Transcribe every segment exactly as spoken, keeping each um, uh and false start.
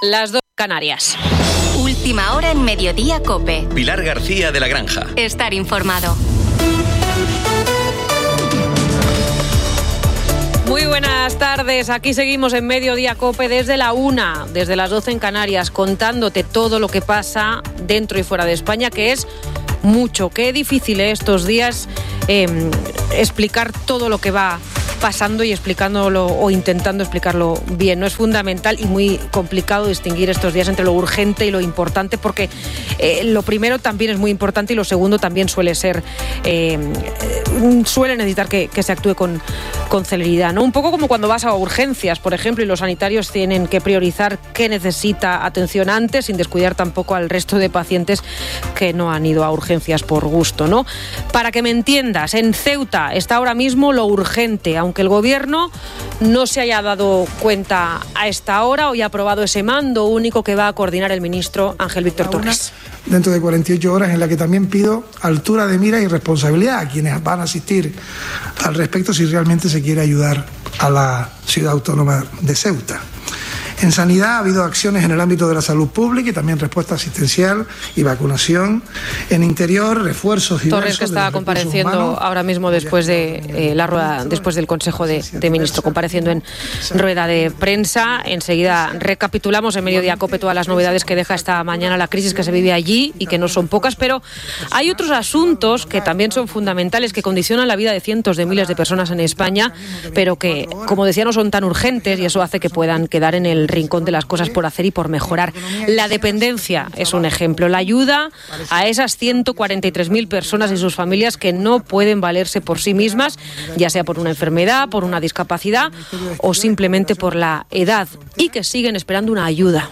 Las dos Canarias. Última hora en Mediodía COPE. Pilar García de la Granja. Estar informado. Muy buenas tardes, aquí seguimos en Mediodía COPE desde la una, desde las doce en Canarias, contándote todo lo que pasa dentro y fuera de España, que es mucho. Qué difícil ¿eh? estos días eh, explicar todo lo que va pasando y explicándolo o intentando explicarlo bien. No es fundamental y muy complicado distinguir estos días entre lo urgente y lo importante, porque eh, lo primero también es muy importante y lo segundo también suele ser eh, suele necesitar que, que se actúe con, con celeridad, ¿no? Un poco como cuando vas a urgencias, por ejemplo, y los sanitarios tienen que priorizar qué necesita atención antes, sin descuidar tampoco al resto de pacientes que no han ido a urgencias por gusto, ¿no? Para que me entiendas, en Ceuta está ahora mismo lo urgente, aunque el gobierno no se haya dado cuenta a esta hora. Hoy ha aprobado ese mando único que va a coordinar el ministro Ángel Víctor Torres. Dentro de cuarenta y ocho horas, en la que también pido altura de mira y responsabilidad a quienes van a asistir al respecto si realmente se quiere ayudar a la ciudad autónoma de Ceuta. En sanidad ha habido acciones en el ámbito de la salud pública y también respuesta asistencial y vacunación. En interior, refuerzos diversos. Torres, que está compareciendo ahora mismo después de eh, la rueda, después del Consejo de, de Ministros, compareciendo en rueda de prensa. Enseguida recapitulamos en Mediodía COPE todas las novedades que deja esta mañana la crisis que se vive allí y que no son pocas, pero hay otros asuntos que también son fundamentales, que condicionan la vida de cientos de miles de personas en España, pero que, como decía, no son tan urgentes y eso hace que puedan quedar en el rincón de las cosas por hacer y por mejorar. La dependencia es un ejemplo. La ayuda a esas ciento cuarenta y tres mil personas y sus familias que no pueden valerse por sí mismas, ya sea por una enfermedad, por una discapacidad o simplemente por la edad, y que siguen esperando una ayuda.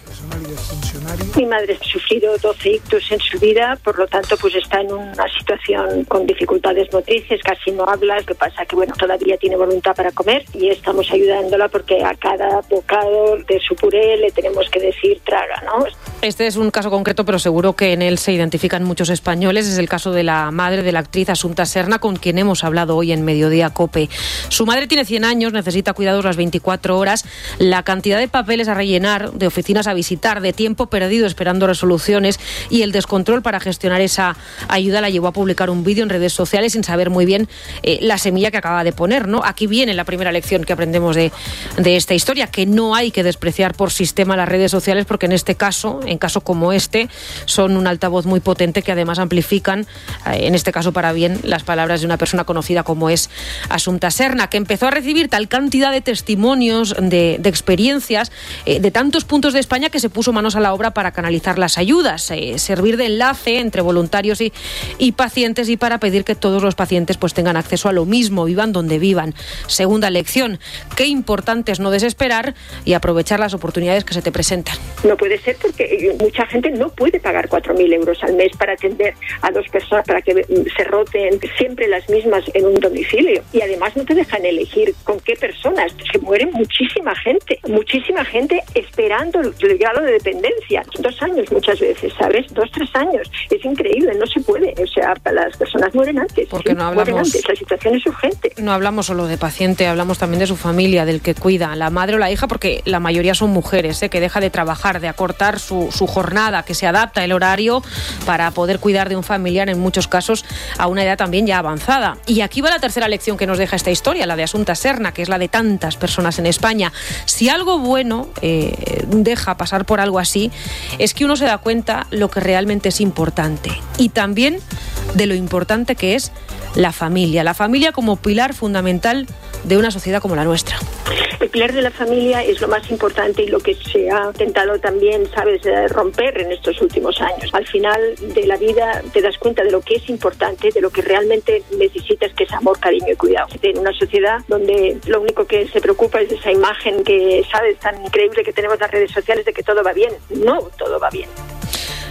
Mi madre ha sufrido doce ictus en su vida, por lo tanto pues está en una situación con dificultades motrices, casi no habla. Lo que pasa que bueno, todavía tiene voluntad para comer y estamos ayudándola porque a cada bocado de su puré le tenemos que decir traga, ¿no? Este es un caso concreto, pero seguro que en él se identifican muchos españoles. Es el caso de la madre de la actriz Assumpta Serna, con quien hemos hablado hoy en Mediodía COPE. Su madre tiene cien años, necesita cuidados las veinticuatro horas. La cantidad de papeles a rellenar, de oficinas a visitar, de tiempo perdido esperando resoluciones y el descontrol para gestionar esa ayuda la llevó a publicar un vídeo en redes sociales sin saber muy bien eh, la semilla que acaba de poner, ¿no? Aquí viene la primera lección que aprendemos de, de esta historia, que no hay que despreciar por sistema las redes sociales, porque en este caso, en caso como este, son un altavoz muy potente que además amplifican, eh, en este caso para bien, las palabras de una persona conocida como es Assumpta Serna, que empezó a recibir tal cantidad de testimonios, de, de experiencias, eh, de tantos puntos de España, que se puso manos a la obra para canalizar las ayudas, eh, servir de enlace entre voluntarios y, y pacientes, y para pedir que todos los pacientes pues tengan acceso a lo mismo, vivan donde vivan. Segunda lección, qué importante es no desesperar y aprovechar las oportunidades que se te presentan. No puede ser, porque mucha gente no puede pagar cuatro mil euros al mes para atender a dos personas, para que se roten siempre las mismas en un domicilio. Y además no te dejan elegir con qué personas. Se muere muchísima gente, muchísima gente esperando el grado de dependencia. Dos años muchas veces, ¿sabes? Dos, tres años. Es increíble, no se puede. O sea, las personas mueren antes. Porque sí, no hablamos, mueren antes. La situación es urgente. No hablamos solo de paciente, hablamos también de su familia, del que cuida, la madre o la hija, porque la mayoría son mujeres, ¿eh? Que deja de trabajar, de acortar su, su jornada, que se adapta el horario para poder cuidar de un familiar, en muchos casos a una edad también ya avanzada. Y aquí va la tercera lección que nos deja esta historia, la de Assumpta Serna, que es la de tantas personas en España. Si algo bueno eh, deja pasar por algo así, es que uno se da cuenta lo que realmente es importante, y también de lo importante que es la familia, la familia como pilar fundamental de una sociedad como la nuestra. El pilar de la familia es lo más importante y lo que se ha intentado también, sabes, romper en estos últimos años. Al final de la vida te das cuenta de lo que es importante, de lo que realmente necesitas, que es amor, cariño y cuidado. En una sociedad donde lo único que se preocupa es de esa imagen que, sabes, tan increíble que tenemos en las redes sociales de que todo va bien. No, todo va bien.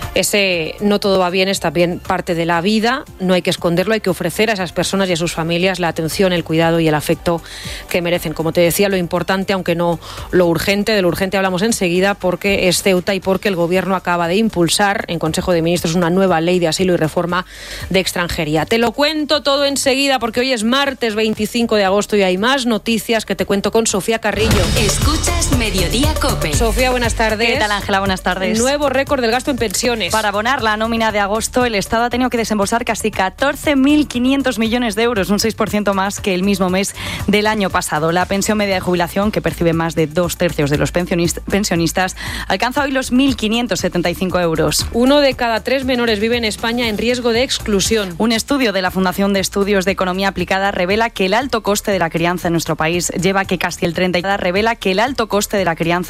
Ese no todo va bien es también parte de la vida, no hay que esconderlo, hay que ofrecer a esas personas y a sus familias la atención, el cuidado y el afecto que merecen. Como te decía, lo importante, aunque no lo urgente, de lo urgente hablamos enseguida porque es Ceuta y porque el Gobierno acaba de impulsar en Consejo de Ministros una nueva ley de asilo y reforma de extranjería. Te lo cuento todo enseguida porque hoy es martes veinticinco de agosto y hay más noticias que te cuento con Sofía Carrillo. Escuchas Mediodía COPE. Sofía, buenas tardes. ¿Qué tal, Ángela? Buenas tardes. Nuevo récord del gasto en pensiones. Para abonar la nómina de agosto, el Estado ha tenido que desembolsar casi catorce mil quinientos millones de euros, un seis por ciento más que el mismo mes del año pasado. La pensión media de jubilación, que percibe más de dos tercios de los pensionistas, alcanza hoy los mil quinientos setenta y cinco euros. Uno de cada tres menores vive en España en riesgo de exclusión. Un estudio de la Fundación de Estudios de Economía Aplicada revela que el alto coste de la crianza en nuestro país lleva a que casi el treinta y revela que el alto coste de la crianza